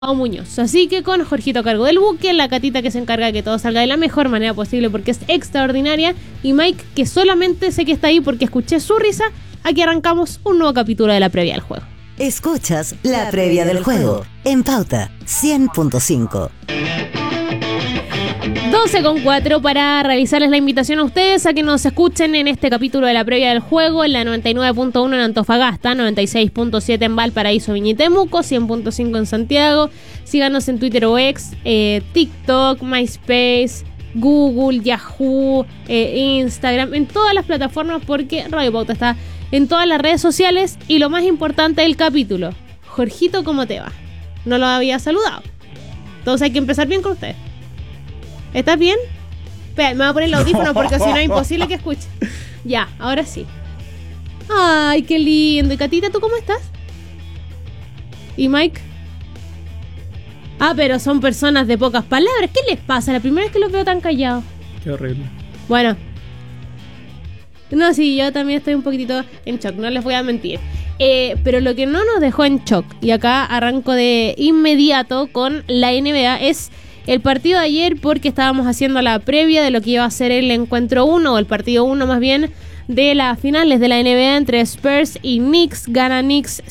Muñoz. Así que con Jorgito a cargo del buque, la Catita que se encarga de que todo salga de la mejor manera posible porque es extraordinaria, y Mike, que solamente sé que está ahí porque escuché su risa, aquí arrancamos un nuevo capítulo de la previa del juego. Escuchas la previa del juego en Pauta 100.5. 12:04 para realizarles la invitación a ustedes a que nos escuchen en este capítulo de la previa del juego en la 99.1 en Antofagasta, 96.7 en Valparaíso, Viña y Temuco, 100.5 en Santiago. Síganos en Twitter o X, TikTok, MySpace, Google, Yahoo, Instagram, en todas las plataformas porque Radio Pauta está en todas las redes sociales. Y lo más importante del capítulo, Jorgito, ¿cómo te va? No lo había saludado, entonces hay que empezar bien con usted. ¿Estás bien? Espera, me voy a poner el audífono porque si no es imposible que escuche. Ya, ahora sí. Ay, qué lindo. Y Catita, ¿tú cómo estás? ¿Y Mike? Ah, pero son personas de pocas palabras. ¿Qué les pasa? La primera vez que los veo tan callados. Qué horrible. Bueno. No, sí, yo también estoy un poquitito en shock, no les voy a mentir. Pero lo que no nos dejó en shock, y acá arranco de inmediato con la NBA, es el partido de ayer, porque estábamos haciendo la previa de lo que iba a ser el encuentro 1, o el partido 1 más bien, de las finales de la NBA entre Spurs y Knicks. Gana Knicks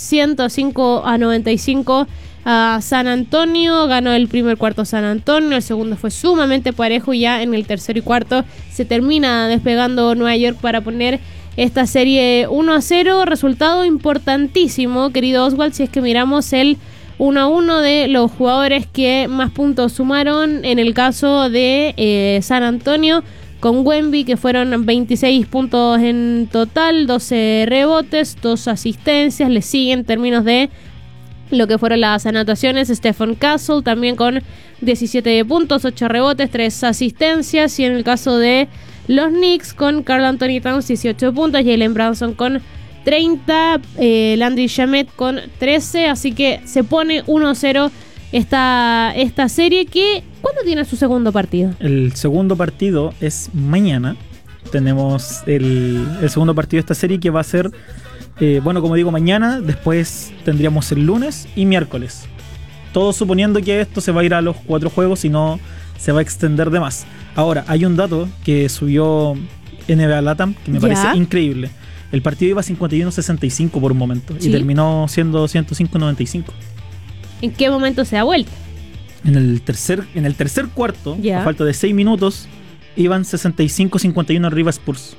105-95 a San Antonio. Ganó el primer cuarto San Antonio, el segundo fue sumamente parejo, y ya en el tercero y cuarto se termina despegando Nueva York para poner esta serie 1-0. Resultado importantísimo, querido Oswald, si es que miramos el 1-1 de los jugadores que más puntos sumaron. En el caso de San Antonio, con Wemby, que fueron 26 puntos en total, 12 rebotes, 2 asistencias. Le siguen en términos de lo que fueron las anotaciones Stephen Castle, también con 17 puntos, 8 rebotes, 3 asistencias. Y en el caso de los Knicks, con Karl Anthony Towns 18 puntos, Jalen Brunson con 30, Landry Shamet con 13, así que se pone 1-0 esta serie. Que ¿cuándo tiene su segundo partido? El segundo partido es mañana. Tenemos el segundo partido de esta serie, que va a ser, bueno, como digo, mañana. Después tendríamos el lunes y miércoles. Todo suponiendo que esto se va a ir a los 4 juegos y no se va a extender de más. Ahora, hay un dato que subió NBA Latam que me parece increíble. El partido iba a 51-65 por un momento, ¿sí? Y terminó siendo 105-95. ¿En qué momento se da vuelta? En el tercer cuarto, a falta de 6 minutos, iban 65-51 arriba Spurs.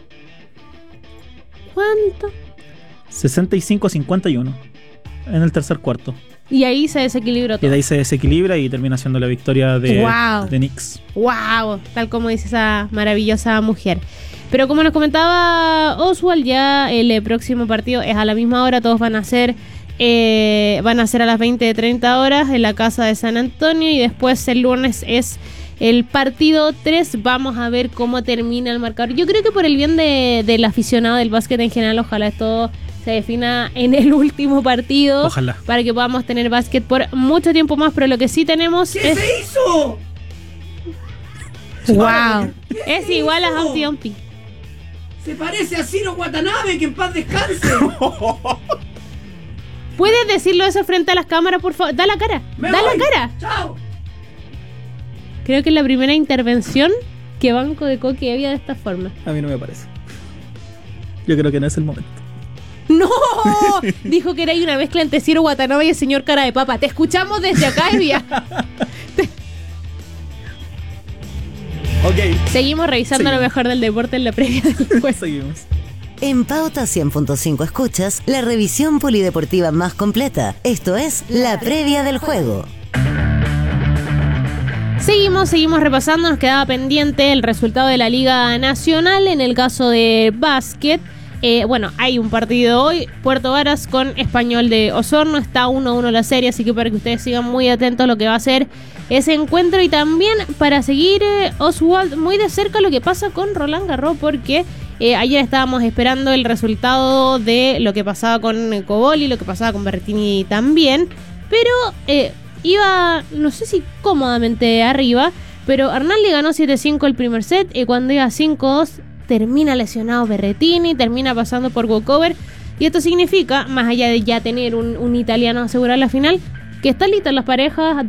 ¿Cuánto? 65-51 en el tercer cuarto. Y ahí se desequilibró todo. Y de ahí se desequilibra y termina siendo la victoria de Knicks. ¡Wow! Tal como dice esa maravillosa mujer. Pero como nos comentaba Oswald, ya el próximo partido es a la misma hora. Todos van a ser a las 20:30 horas en la casa de San Antonio. Y después el lunes es el partido 3. Vamos a ver cómo termina el marcador. Yo creo que por el bien del aficionado del básquet en general, ojalá esto se defina en el último partido. Ojalá. Para que podamos tener básquet por mucho tiempo más. Pero lo que sí tenemos ¿Qué se hizo? ¡Wow! Es igual a Humpty Dumpty. Se parece a Ciro Watanabe, que en paz descanse. ¿Puedes decirlo eso frente a las cámaras, por favor? Da la cara. Me da voy. la cara. Chao. Creo que es la primera intervención que Banco de Coque había de esta forma. A mí no me parece. Yo creo que no es el momento. ¡No! Dijo que era ahí una mezcla entre Ciro Watanabe y el señor Cara de Papa. Te escuchamos desde acá, Evia. Ok. Seguimos revisando lo mejor del deporte en la previa del juego. Seguimos. En Pauta 100.5 escuchas la revisión polideportiva más completa. Esto es la previa del juego. Seguimos repasando. Nos quedaba pendiente el resultado de la Liga Nacional. En el caso de básquet, bueno, hay un partido hoy. Puerto Varas con Español de Osorno. Está 1-1 la serie, así que para que ustedes sigan muy atentos a lo que va a ser ese encuentro. Y también para seguir, Oswald, muy de cerca lo que pasa con Roland Garros, porque ayer estábamos esperando el resultado de lo que pasaba con Cobolli, lo que pasaba con Berrettini también. Pero iba, no sé si cómodamente arriba, pero Arnaldi ganó 7-5 el primer set, y cuando iba 5-2 termina lesionado Berrettini, termina pasando por walkover, y esto significa, más allá de ya tener un italiano asegurado en la final, que están listas las parejas.